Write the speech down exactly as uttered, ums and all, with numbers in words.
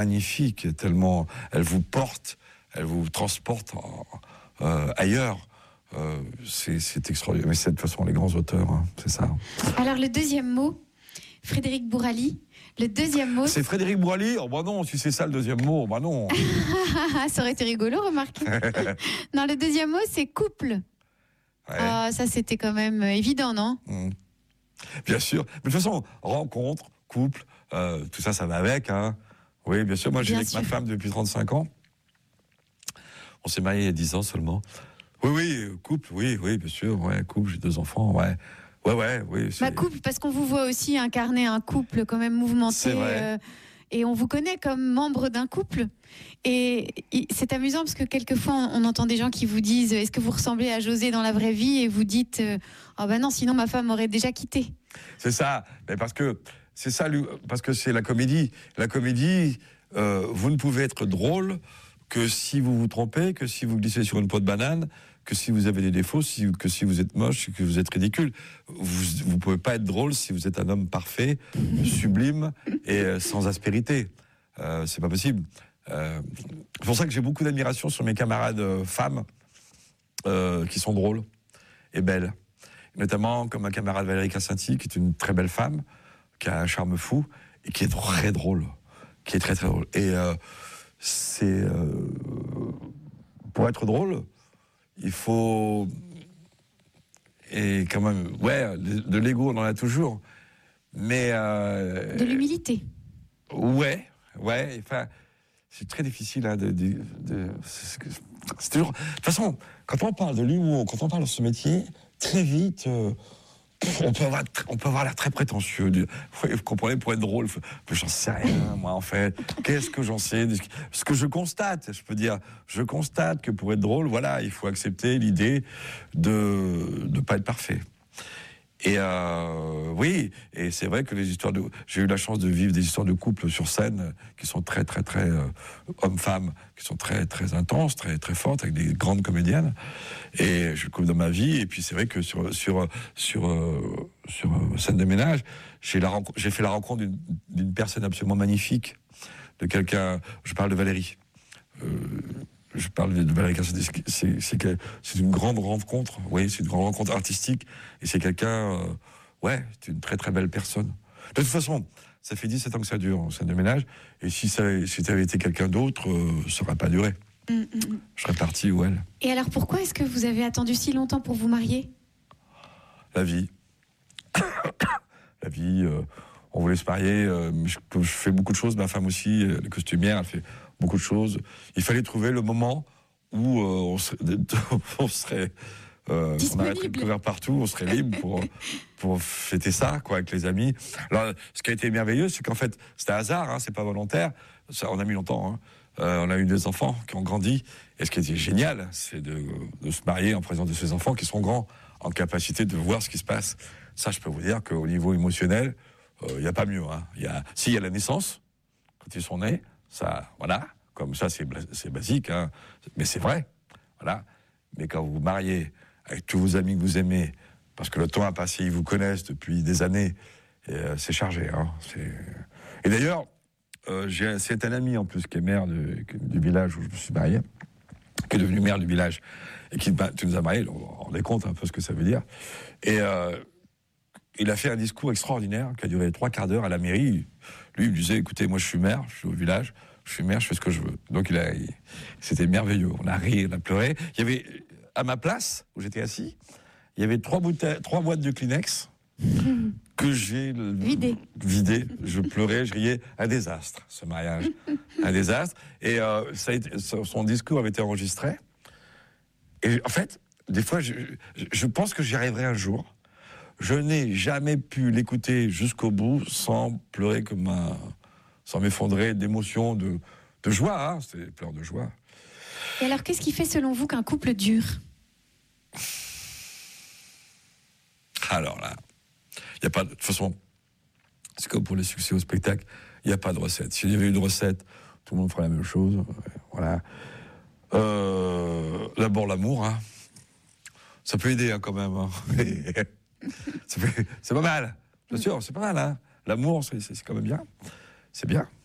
magnifique, tellement elle vous porte, elle vous transporte en, euh, ailleurs. Euh, c'est, c'est extraordinaire. Mais c'est de toute façon les grands auteurs, hein, c'est ça. Alors le deuxième mot, Frédéric Bourali. Le deuxième mot. C'est Frédéric Bourali. Oh bah non, si c'est ça le deuxième mot, bah non. Ça aurait été rigolo, remarquez. Non, le deuxième mot, c'est couple. Ouais. Ah, ça c'était quand même évident, non? Mmh. Bien sûr. Mais de toute façon, rencontre, couple, euh, tout ça, ça va avec. Hein. Oui, bien sûr. Moi, j'ai avec ma femme depuis trente-cinq ans. On s'est mariés il y a dix ans seulement. Oui, oui, couple, oui, oui, bien sûr. Ouais, couple, j'ai deux enfants, ouais. Ouais, ouais, oui. Bah, couple, parce qu'on vous voit aussi incarner un couple quand même mouvementé. C'est vrai. Euh, et on vous connaît comme membre d'un couple. Et c'est amusant parce que quelquefois, on entend des gens qui vous disent « Est-ce que vous ressemblez à José dans la vraie vie ?» Et vous dites euh, « Oh ben non, sinon ma femme m'aurait déjà quitté. » C'est ça. Mais parce que c'est ça, parce que c'est la comédie. La comédie, euh, vous ne pouvez être drôle que si vous vous trompez, que si vous glissez sur une peau de banane, que si vous avez des défauts, si, que si vous êtes moche, que vous êtes ridicule. Vous ne pouvez pas être drôle si vous êtes un homme parfait, sublime et euh, sans aspérité. Euh, c'est pas possible. Euh, c'est pour ça que j'ai beaucoup d'admiration sur mes camarades euh, femmes euh, qui sont drôles et belles. Notamment comme ma camarade Valérie Cassinti, qui est une très belle femme, qui a un charme fou et qui est très drôle. Qui est très très drôle. Et euh, c'est... Euh, pour être drôle, il faut... Et quand même, ouais, de l'ego, on en a toujours. Mais... Euh, de l'humilité. Ouais, ouais. Enfin, c'est très difficile hein, de... de, de c'est, c'est toujours... De toute façon, quand on parle de l'humour, quand on parle de ce métier, très vite... Euh, On peut avoir, on peut avoir l'air très prétentieux. Du, vous comprenez, pour être drôle, j'en sais rien, moi, en fait. Qu'est-ce que j'en sais? Ce que je constate, je peux dire, je constate que pour être drôle, voilà, il faut accepter l'idée de ne pas être parfait. Et euh, oui, et c'est vrai que les histoires de, j'ai eu la chance de vivre des histoires de couple sur scène qui sont très, très, très euh, hommes-femmes, qui sont très, très intenses, très, très fortes, avec des grandes comédiennes. Et je le coupe dans ma vie. Et puis c'est vrai que sur sur sur euh, sur euh, scène de ménage, j'ai la rencontre, j'ai fait la rencontre d'une, d'une personne absolument magnifique, de quelqu'un. Je parle de Valérie. Euh, Je parle de Valérie Cassinti, c'est, c'est, c'est, c'est une grande rencontre, oui, c'est une grande rencontre artistique, et c'est quelqu'un, euh, ouais, c'est une très très belle personne. De toute façon, ça fait dix-sept ans que ça dure, en scène de ménage, et si ça, si ça avait été quelqu'un d'autre, euh, ça n'aurait pas duré. Mmh, mmh. Je serais parti où elle. Et alors pourquoi est-ce que vous avez attendu si longtemps pour vous marier? La vie. La vie, euh, on voulait se marier, euh, je, je fais beaucoup de choses, ma femme aussi, euh, costumière, elle fait beaucoup de choses. Il fallait trouver le moment où euh, on serait, on serait euh, on arrêterait de courir partout, on serait libre pour pour fêter ça, quoi, avec les amis. Alors, ce qui a été merveilleux, c'est qu'en fait, c'était hasard, hein, c'est pas volontaire. Ça, on a mis longtemps. Hein. Euh, on a eu des enfants qui ont grandi. Et ce qui était génial, c'est de, de se marier en présence de ces enfants qui sont grands, en capacité de voir ce qui se passe. Ça, je peux vous dire qu'au niveau émotionnel, il euh, n'y a pas mieux. Hein. Y a, si, il y a la naissance, quand ils sont nés. Ça, voilà, comme ça, c'est, c'est basique, hein, mais c'est vrai, voilà. Mais quand vous vous mariez avec tous vos amis que vous aimez, parce que le temps a passé, ils vous connaissent depuis des années, et, euh, c'est chargé. Hein, c'est... Et d'ailleurs, euh, j'ai, c'est un ami en plus qui est maire de, du village où je me suis marié, qui est devenu maire du village, et qui, bah, qui nous a mariés, on vous rendez compte un peu ce que ça veut dire. Et euh, il a fait un discours extraordinaire qui a duré trois quarts d'heure à la mairie. Lui, il me disait, écoutez, moi je suis maire, je suis au village, je suis maire, je fais ce que je veux. Donc il a, il, c'était merveilleux. On a ri, on a pleuré. Il y avait, à ma place, où j'étais assis, il y avait trois, bouteilles, trois boîtes de Kleenex que j'ai vidé. vidé. Je pleurais, je riais. Un désastre, ce mariage. Un désastre. Et euh, ça a été, son discours avait été enregistré. Et en fait, des fois, je, je pense que j'y arriverai un jour. Je n'ai jamais pu l'écouter jusqu'au bout sans pleurer comme un... sans m'effondrer d'émotion, de, de joie, hein, c'est des pleurs de joie. Et alors, qu'est-ce qui fait selon vous qu'un couple dure? Alors là, il n'y a pas de... De toute façon, c'est comme pour les succès au spectacle, il n'y a pas de recette. S'il y avait une recette, tout le monde ferait la même chose, voilà. Euh, d'abord l'amour, hein. Ça peut aider hein, quand même. Hein. C'est pas mal, bien sûr, c'est pas mal. Hein. L'amour, c'est, c'est quand même bien. C'est bien.